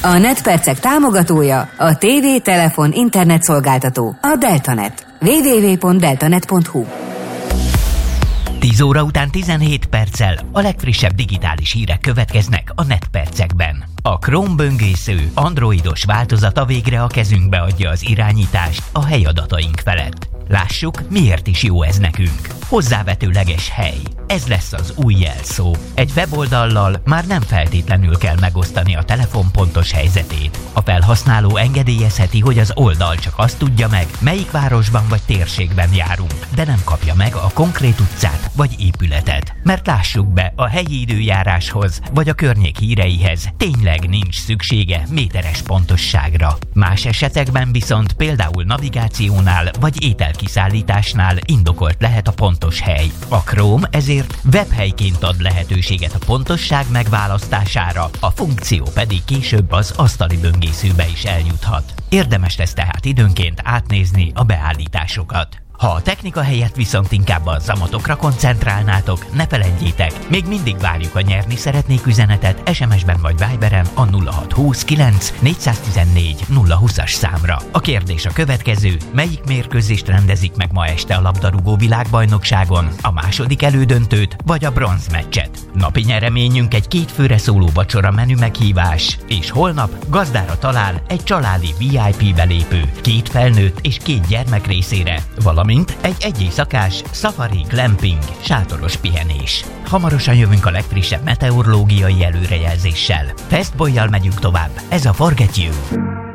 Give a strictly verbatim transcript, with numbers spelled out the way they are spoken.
A NetPercek támogatója a tévé, telefon, internet szolgáltató, a Deltanet. double-u double-u double-u pont deltanet pont hu. tíz óra után tizenhét perccel a legfrissebb digitális hírek következnek a NetPercekben. A Chrome böngésző androidos változata végre a kezünkbe adja az irányítást a helyadataink felett. Lássuk, miért is jó ez nekünk. Hozzávetőleges hely. Ez lesz az új jelszó. Egy weboldallal már nem feltétlenül kell megosztani a telefon pontos helyzetét. A felhasználó engedélyezheti, hogy az oldal csak azt tudja meg, melyik városban vagy térségben járunk, de nem kapja meg a konkrét utcát vagy épületet. Mert lássuk be, a helyi időjáráshoz vagy a környék híreihez tényleg nincs szüksége méteres pontosságra. Más esetekben viszont például navigációnál vagy ételkiszállításnál indokolt lehet a pontos hely. A Chrome ezért webhelyként ad lehetőséget a pontosság megválasztására, a funkció pedig később az asztali böngészőbe is eljuthat. Érdemes lesz tehát időnként átnézni a beállításokat. Ha a technika helyett viszont inkább a zamatokra koncentrálnátok, ne feledjétek, még mindig várjuk a nyerni szeretnék üzenetet es em es-ben vagy Viberen a nulla hat húsz kilenc négyszáztizennégy nulla húszas számra. A kérdés a következő: melyik mérkőzést rendezik meg ma este a labdarúgó világbajnokságon, a második elődöntőt vagy a bronzmeccset? Napi nyereményünk egy két főre szóló vacsora menü meghívás, és holnap gazdára talál egy családi vé i pé belépő, két felnőtt és két gyermek részére, valamint egy egyéjszakás safari glamping sátoros pihenés. Hamarosan jövünk a legfrissebb meteorológiai előrejelzéssel. Fastboy-jal megyünk tovább, ez a Forget You.